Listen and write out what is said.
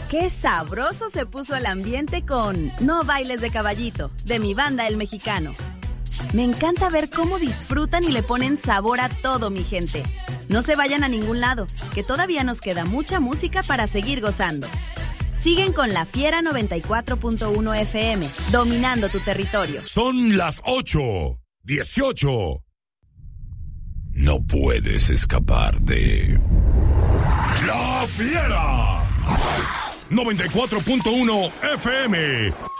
Qué sabroso se puso el ambiente con No Bailes de Caballito, de mi banda El Mexicano. Me encanta ver cómo disfrutan y le ponen sabor a todo, mi gente. No se vayan a ningún lado, que todavía nos queda mucha música para seguir gozando. Siguen con La Fiera 94.1 FM, dominando tu territorio. Son las 8:18. No puedes escapar de La Fiera 94.1 FM.